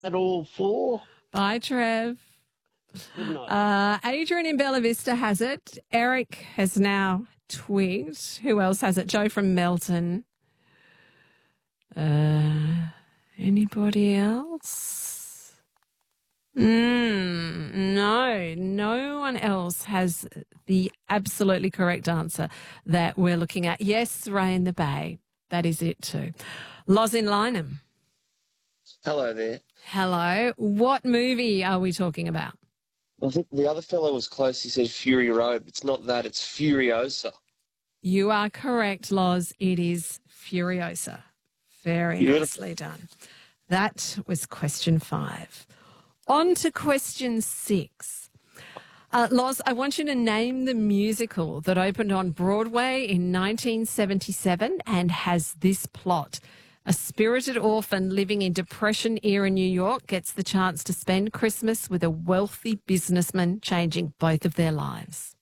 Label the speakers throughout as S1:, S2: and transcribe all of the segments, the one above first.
S1: At all four.
S2: Bye, Trev.
S1: Good night.
S2: Adrian in Bella Vista has it. Eric has now twigged. Who else has it? Joe from Melton. Anybody else? No, no one else has the absolutely correct answer that we're looking at. Yes, Ray in the Bay. That is it too. Loz in Lynham.
S3: Hello there.
S2: Hello. What movie are we talking about?
S3: I think the other fellow was close. He said Fury Road. It's not that. It's Furiosa.
S2: You are correct, Loz. It is Furiosa. Very nicely done. That was question 5. On to question 6. Loz, I want you to name the musical that opened on Broadway in 1977 and has this plot. A spirited orphan living in Depression-era New York gets the chance to spend Christmas with a wealthy businessman, changing both of their lives.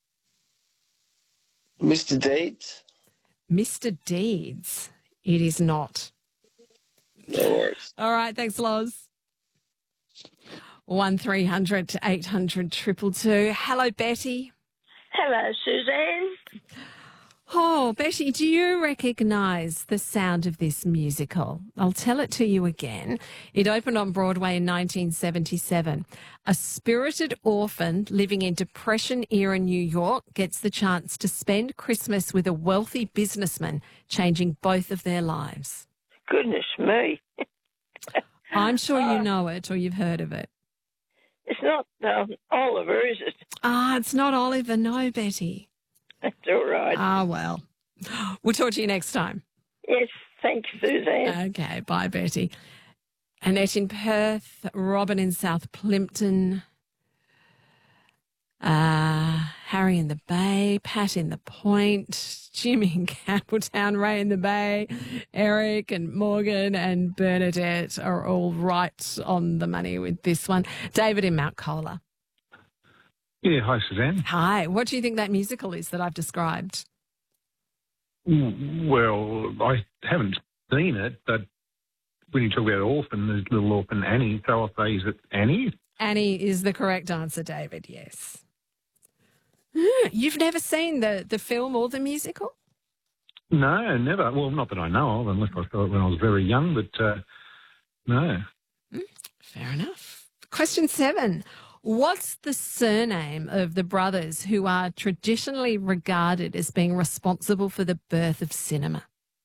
S3: Mr. Deeds?
S2: Mr. Deeds. It is not.
S3: No worries.
S2: All right, thanks, Loz. 1300 800 222. Hello, Betty.
S4: Hello, Suzanne.
S2: Oh, Betty, do you recognise the sound of this musical? I'll tell it to you again. It opened on Broadway in 1977. A spirited orphan living in Depression-era New York gets the chance to spend Christmas with a wealthy businessman, changing both of their lives.
S4: Goodness me.
S2: I'm sure you know it or you've heard of it.
S4: It's not Oliver, is it?
S2: It's not Oliver. No, Betty.
S4: That's all right.
S2: Well. We'll talk to you next time.
S4: Yes, thanks, Suzanne.
S2: Okay, bye, Betty. Annette in Perth, Robin in South Plimpton, Harry in the Bay, Pat in the Point, Jimmy in Campbelltown, Ray in the Bay, Eric and Morgan and Bernadette are all right on the money with this one. David in Mount Colah.
S5: Yeah, hi, Suzanne.
S2: Hi. What do you think that musical is that I've described?
S5: Well, I haven't seen it, but when you talk about orphan, there's little orphan Annie, so I'll say, is it Annie?
S2: Annie is the correct answer, David, yes. You've never seen the film or the musical?
S5: No, never. Well, not that I know of, unless I saw it when I was very young, but no.
S2: Fair enough. Question 7. What's the surname of the brothers who are traditionally regarded as being responsible for the birth of cinema?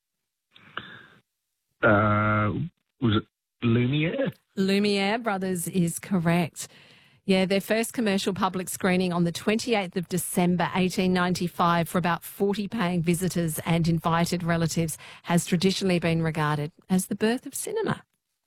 S5: Was it Lumiere?
S2: Lumiere brothers is correct. Yeah, their first commercial public screening on the 28th of December 1895 for about 40 paying visitors and invited relatives has traditionally been regarded as the birth of cinema.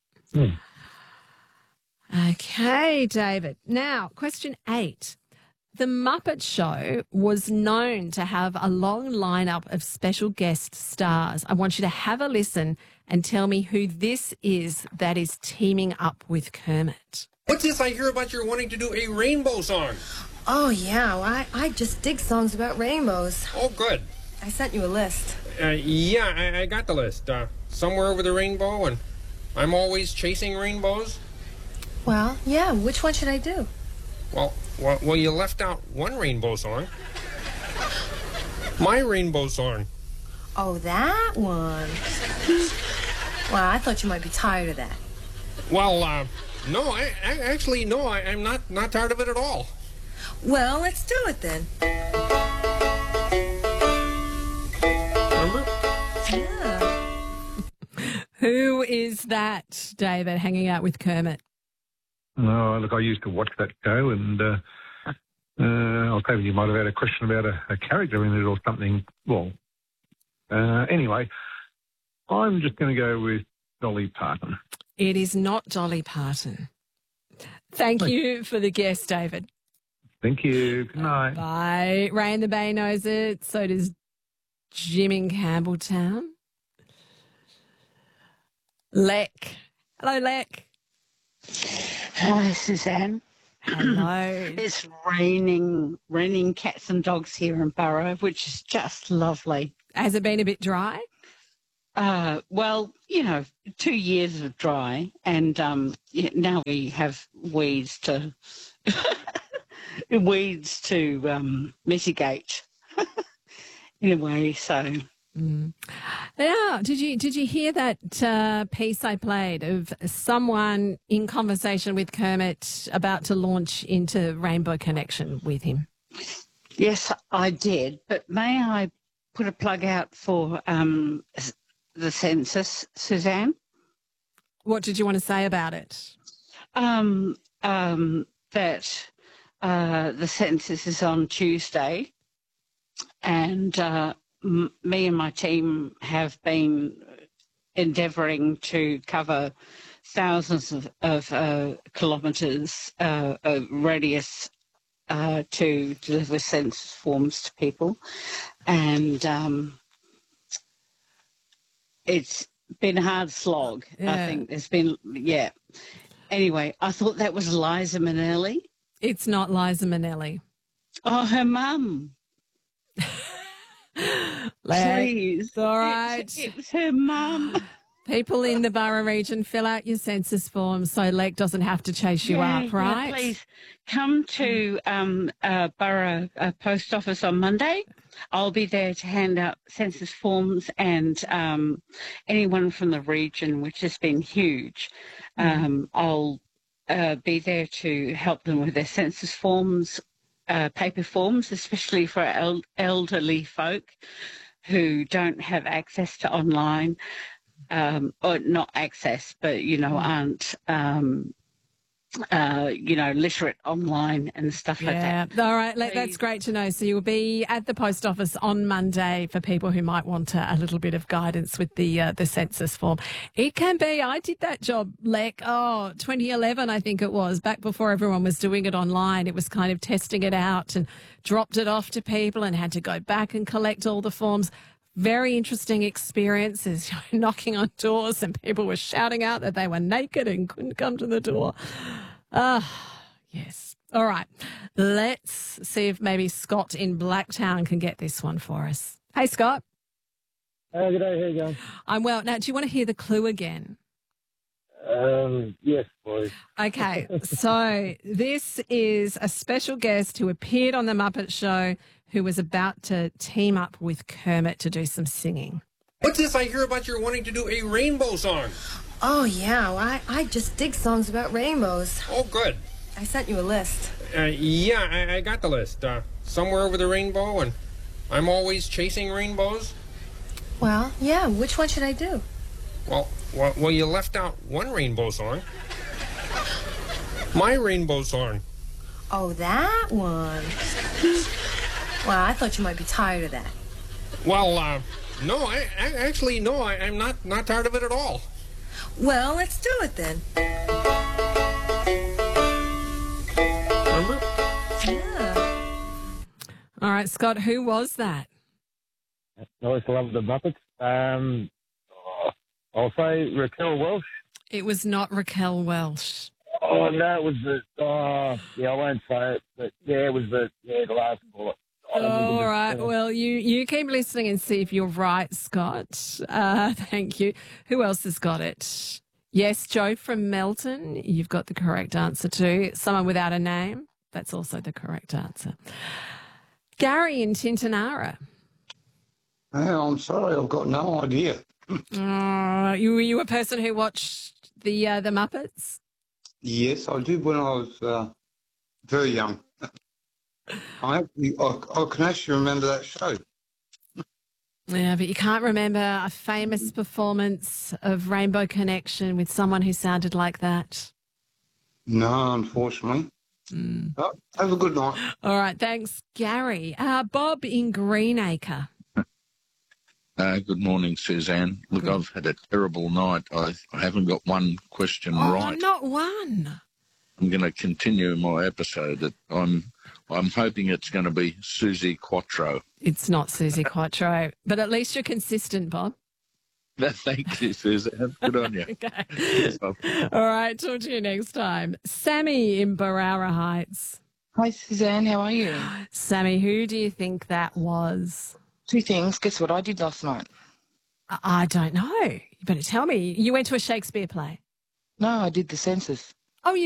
S2: Okay, David. Now, question 8. The Muppet Show was known to have a long lineup of special guest stars. I want you to have a listen and tell me who this is that is teaming up with Kermit.
S6: What's this I hear about you're wanting to do a rainbow song?
S7: Oh, yeah. Well, I just dig songs about rainbows.
S6: Oh, good.
S7: I sent you a list.
S6: Yeah, I got the list. Somewhere over the rainbow, and I'm always chasing rainbows.
S7: Well, yeah. Which one should I do?
S6: Well, you left out one rainbow song. My rainbow song.
S7: Oh, that one. Well, I thought you might be tired of that.
S6: Well, no, I'm not tired of it at all.
S7: Well, let's do it then.
S6: Remember?
S7: Yeah.
S2: Who is that, David, hanging out with Kermit?
S5: Oh, look, I used to watch that show, and I was hoping you might have had a question about a character in it or something. Well, anyway, I'm just going to go with Dolly Parton.
S2: It is not Dolly Parton. Thank you for the guess, David.
S5: Thank you. Good night.
S2: Bye. Ray in the Bay knows it. So does Jim in Campbelltown. Lek. Hello, Lek.
S1: Hello, Suzanne.
S2: Hello.
S1: It's raining cats and dogs here in Burrow, which is just lovely.
S2: Has it been a bit dry?
S1: Well, 2 years of dry, and now we have weeds to mitigate in a way. So.
S2: Now, did you hear that piece I played of someone in conversation with Kermit about to launch into Rainbow Connection with him?
S1: Yes, I did. But may I put a plug out for the census, Suzanne?
S2: What did you want to say about it?
S1: That the census is on Tuesday, and me and my team have been endeavouring to cover thousands of kilometres of radius to deliver census forms to people. And it's been a hard slog.
S2: Yeah.
S1: I think there's been, Anyway, I thought that was Liza Minnelli.
S2: It's not Liza Minnelli.
S1: Oh, her mum. Please.
S2: All right.
S1: It was her mum.
S2: People in the Borough region, fill out your census forms so Lek doesn't have to chase you up, right?
S1: Yeah, please come to Borough Post Office on Monday. I'll be there to hand out census forms, and anyone from the region, which has been huge, I'll be there to help them with their census forms, paper forms, especially for elderly folk who don't have access to online, or not access, but, aren't, literate online and stuff like that.
S2: All right, that's great to know. So you'll be at the post office on Monday for people who might want a little bit of guidance with the census form. It can be, I did that job, 2011, I think it was, back before everyone was doing it online. It was kind of testing it out and dropped it off to people and had to go back and collect all the forms. Very interesting experiences, knocking on doors and people were shouting out that they were naked and couldn't come to the door. Yes. All right. Let's see if maybe Scott in Blacktown can get this one for us. Hey, Scott.
S8: Good day. How you going?
S2: I'm well. Now, do you want to hear the clue again?
S8: Yes, please.
S2: Okay. So this is a special guest who appeared on The Muppet Show who was about to team up with Kermit to do some singing.
S6: What's this I hear about you wanting to do a rainbow song?
S7: Oh, yeah. Well, I just dig songs about rainbows.
S6: Oh, good.
S7: I sent you a list.
S6: I got the list. Somewhere over the rainbow, and I'm always chasing rainbows.
S7: Well, yeah. Which one should I do?
S6: Well, you left out one rainbow song. My rainbow song.
S7: Oh, that one. Well, I thought you might be tired of that.
S6: Well, no, I'm not tired of it at all.
S7: Well, let's do it then.
S6: Remember?
S7: Yeah.
S2: All right, Scott, who was that?
S8: I always love the Muppets. I'll say Raquel Welch.
S2: It was not Raquel Welch.
S8: Oh, no, it was I won't say it, but it was the last bullet.
S2: All right. Well, you keep listening and see if you're right, Scott. Thank you. Who else has got it? Yes, Joe from Melton. You've got the correct answer too. Someone without a name. That's also the correct answer. Gary in Tintinara.
S5: Oh, I'm sorry, I've got no idea.
S2: Were you a person who watched the Muppets?
S5: Yes, I did when I was very young. I can actually remember that show.
S2: Yeah, but you can't remember a famous performance of Rainbow Connection with someone who sounded like that?
S5: No, unfortunately. Oh, have a good night.
S2: All right, thanks, Gary. Bob in Greenacre.
S9: Good morning, Suzanne. Look, I've had a terrible night. I haven't got one question right.
S2: Not one.
S9: I'm going to continue my episode. I'm hoping it's going to be Susie Quattro.
S2: It's not Susie Quattro, but at least you're consistent, Bob.
S9: Thank you, Suzanne. Good on you.
S2: Okay. All right, talk to you next time. Sammy in Barara Heights.
S10: Hi, Suzanne. How are you?
S2: Sammy, who do you think that was?
S10: Two things. Guess what I did last night?
S2: I don't know. You better tell me. You went to a Shakespeare play.
S10: No, I did the census.